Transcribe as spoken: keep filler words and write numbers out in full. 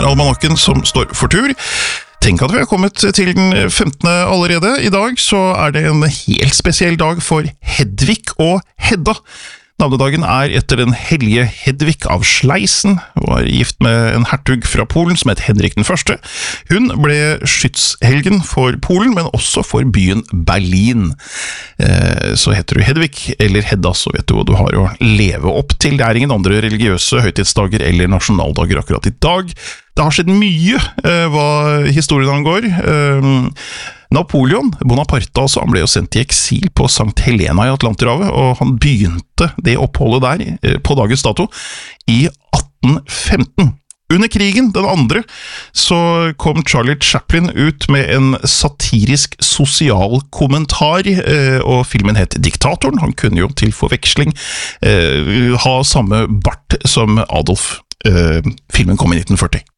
almanakken som står for tur. Tenk at vi har kommet til den femtende allerede. I dag så er det en helt spesiell dag for Hedvig og Hedda. Navnedagen er etter den hellige Hedvig av Sleisen, og er gift med en hertug fra Polen som het Henrik den første. Hun ble skytshelgen for Polen, men også for byen Berlin. Eh, så heter du Hedvig eller Hedda, så vet du hva du har å leve opp til. Det er ingen andre religiøse høytidsdager eller nasjonaldager akkurat i dag. Det har skjedd mye eh, hva historien angår. Eh, Napoleon Bonaparte altså, han ble jo sendt i eksil på Sankt Helena i Atlanterhavet, og han begynte det oppholdet der eh, på dagens dato i atten femten. Under krigen, den andre, så kom Charlie Chaplin ut med en satirisk sosial kommentar, eh, og filmen het Diktatoren. Han kunne jo til forveksling eh, ha samme bart som Adolf. Eh, filmen kom i nitten førti.